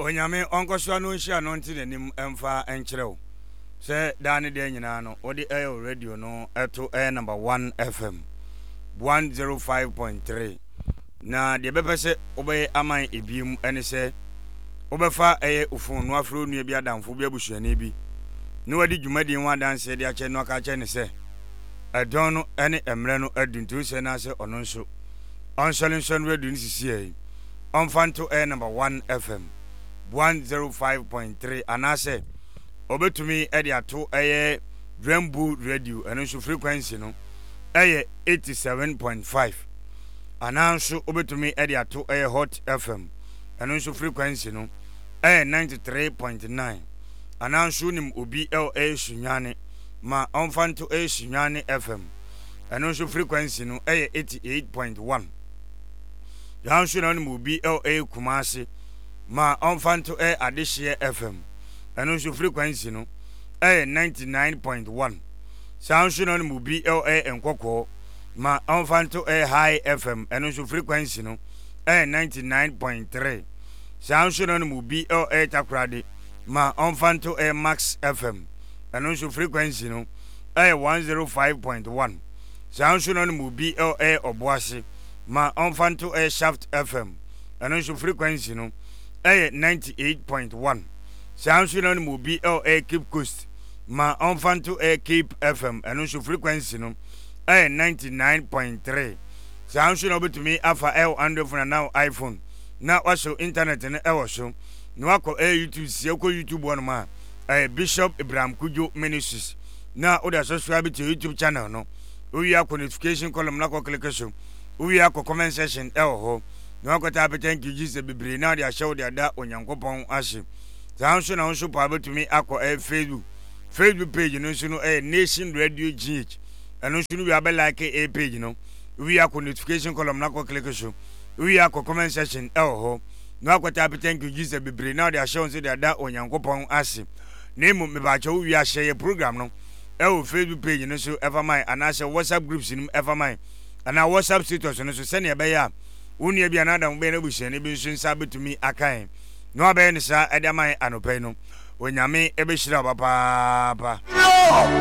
Onyame onkoso no hia no nti nim emfa enkyerɛw sɛ daane de nyina no odi radio no eto number 1 FM 105.3 na de bepɛ obey aman ebiem ene sɛ obefa ufun no afro nua bi adamfo bi abusuane bi ne wadi dwumadi nwa danse de akyɛ no aka kyɛ ne sɛ ɛdɔn no ene emre no aduntu sɛ na sɛ ɔno nso ɔnhyɛlenhyɛn radio no sisi ɔmfanto number 1 FM 105.3 anase obetumi ato Rainbow Radio and so frequency no 87.5 ananso obetumi ato Hot FM and so frequency no 93.9 ananso nim obi LA Sunyane ma onfanto Sunyane FM and so frequency no 88.1 yanso na nim obi LA Kumasi ma onfanto Adehye FM and so frequency no 99.1 sanso no mu BLA enkoko ma onfanto High FM and so frequency no 99.3 sanso no mu BLA Takrade ma onfanto Max FM and so frequency no 105.1 sanso no mu BLA Obuasi ma onfanto Shaft FM and so frequency no 98.1 sanso no mu BLA Cape Coast ma onfanto Cape FM and so frequency no 99.3 sanso no betumi afa Android phone na iPhone na waso internet no ewoso no akọ YouTube sie ko YouTube one ma Bishop Ibrahim Kujo Ministries na oda subscribe to YouTube channel no we akọ notification column na ko click so we akọ comment section ho no akọta thank you Jesus bebre na de ahyew de ada onyankopon ahye sanso na nso pa betumi akọ Facebook page no nso no Nation Radio GH and nso no we abe like page no we akọ notification column na ko click so we akọ comment section ho no akọta thank you Jesus bebre na de ahyew nso de ada onyankopon ahye nemu me ba che we ahye program no Facebook page no so evermind anase WhatsApp groups no evermind ana WhatsApp status no so sene ebe ya unia bia na adam be na buhyane bi nso nsa betumi akan no abe ne sa edaman anopai no onyame ebe hyira papa